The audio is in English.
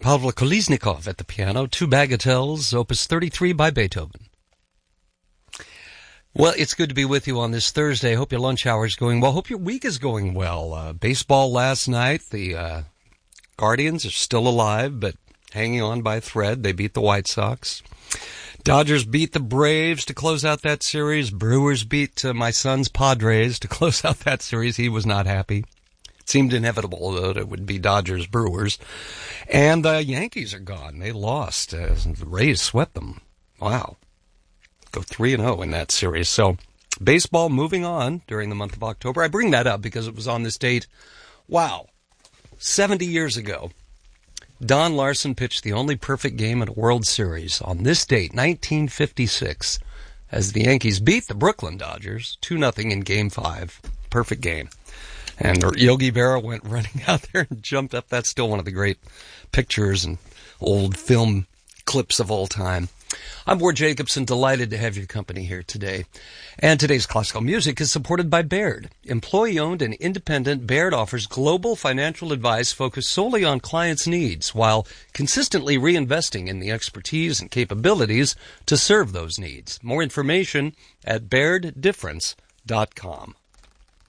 Pavlo Kolesnikov at the piano, two bagatelles, Opus 33 by Beethoven. Well, it's good to be with you on this Thursday. Hope your lunch hour is going well. Hope your week is going well. Baseball last night. The Guardians are still alive, but hanging on by a thread. They beat the White Sox. Dodgers beat the Braves to close out that series. Brewers beat my son's Padres to close out that series. He was not happy. It seemed inevitable that it would be Dodgers-Brewers. And the Yankees are gone. They lost. The Rays swept them. Wow. Go 3-0 in that series. So baseball moving on during the month of October. I bring that up because it was on this date. Wow. 70 years ago, Don Larson pitched the only perfect game in a World Series on this date, 1956, as the Yankees beat the Brooklyn Dodgers 2-0 in Game 5. Perfect game. And Yogi Berra went running out there and jumped up. That's still one of the great pictures and old film clips of all time. I'm Ward Jacobson, delighted to have your company here today. And today's classical music is supported by Baird. Employee-owned and independent, Baird offers global financial advice focused solely on clients' needs while consistently reinvesting in the expertise and capabilities to serve those needs. More information at BairdDifference.com.